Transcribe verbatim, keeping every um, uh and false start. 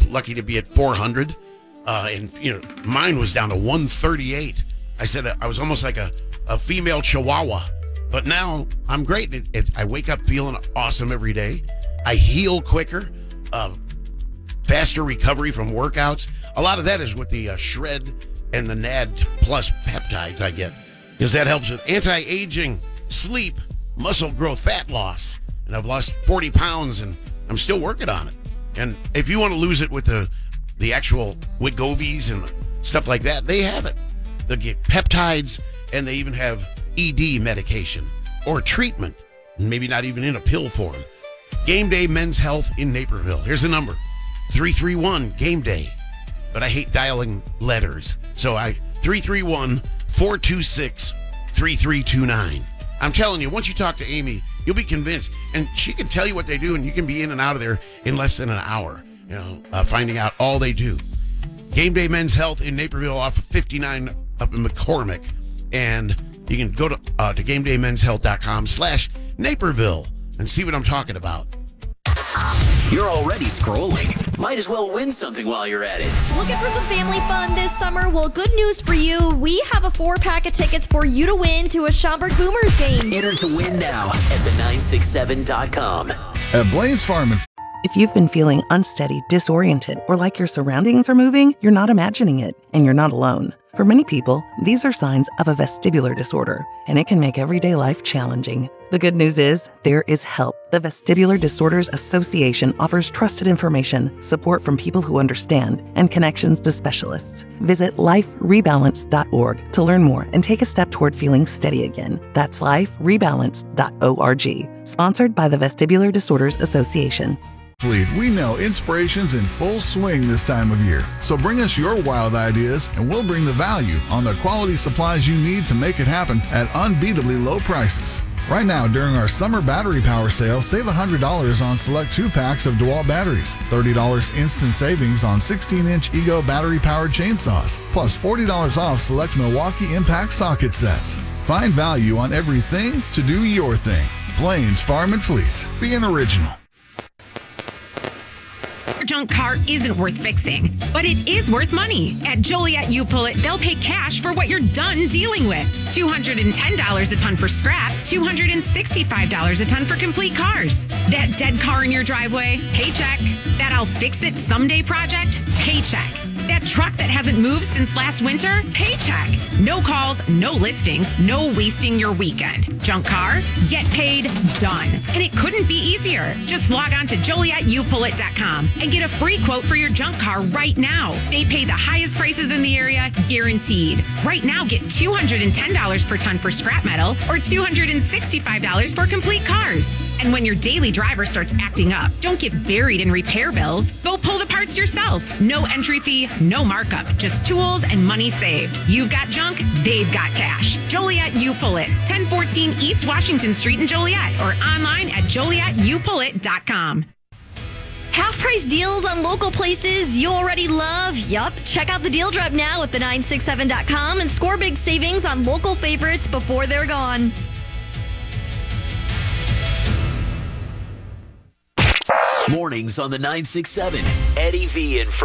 lucky to be at four hundred, uh, and you know mine was down to one thirty-eight. I said I was almost like a, a female chihuahua, but now I'm great. It, it, I wake up feeling awesome every day. I heal quicker, uh, faster recovery from workouts. A lot of that is with the uh, Shred and the N A D Plus peptides I get, because that helps with anti-aging, sleep, muscle growth, fat loss. And I've lost forty pounds, and I'm still working on it. And if you want to lose it with the the actual Wegovy's and stuff like that, they have it. They get peptides, and they even have E D medication or treatment, maybe not even in a pill form. Game Day Men's Health in Naperville. Here's the number, three three one, game day. But I hate dialing letters, so I three three one, four two six, three three two nine. I'm telling you, once you talk to Amy, you'll be convinced, and she can tell you what they do, and you can be in and out of there in less than an hour, you know, uh, finding out all they do. Game Day Men's Health in Naperville off of fifty-nine up in McCormick, and you can go to uh, to game day men's health dot com slash Naperville and see what I'm talking about. You're already scrolling. Might as well win something while you're at it. Looking for some family fun this summer? Well, good news for you. We have a four-pack of tickets for you to win to a Schaumburg Boomers game. Enter to win now at the nine six seven dot com. At Blaine's Farm and If you've been feeling unsteady, disoriented, or like your surroundings are moving, you're not imagining it, and you're not alone. For many people, these are signs of a vestibular disorder, and it can make everyday life challenging. The good news is, there is help. The Vestibular Disorders Association offers trusted information, support from people who understand, and connections to specialists. Visit life rebalance dot org to learn more and take a step toward feeling steady again. That's life rebalance dot org. Sponsored by the Vestibular Disorders Association. Fleet, we know inspiration's in full swing this time of year. So bring us your wild ideas and we'll bring the value on the quality supplies you need to make it happen at unbeatably low prices. Right now, during our summer battery power sale, save one hundred dollars on select two-packs of DeWalt batteries, thirty dollars instant savings on sixteen-inch Ego battery-powered chainsaws, plus forty dollars off select Milwaukee Impact socket sets. Find value on everything to do your thing. Blaine's Farm and Fleet. Be an original. Your junk car isn't worth fixing, but it is worth money. At Joliet U-Pull-It, they'll pay cash for what you're done dealing with. two hundred ten dollars a ton for scrap, two hundred sixty-five dollars a ton for complete cars. That dead car in your driveway, paycheck. That I'll fix it someday project, paycheck. That truck that hasn't moved since last winter, paycheck. No calls, no listings, no wasting your weekend. Junk car, get paid, done. And it couldn't be easier. Just log on to Joliet U Pull It dot com and get a free quote for your junk car right now. They pay the highest prices in the area, guaranteed. Right now, get two hundred ten dollars per ton for scrap metal or two hundred sixty-five dollars for complete cars. And when your daily driver starts acting up, don't get buried in repair bills. Go pull the parts yourself. No entry fee, no markup, just tools and money saved. You've got junk, they've got cash. Joliet U Pull It, ten fourteen East Washington Street in Joliet, or online at Joliet U Pull It dot com. Half price deals on local places you already love. Yup. Check out the deal drop now at the nine six seven dot com and score big savings on local favorites before they're gone. Mornings on the nine six seven. Eddie V and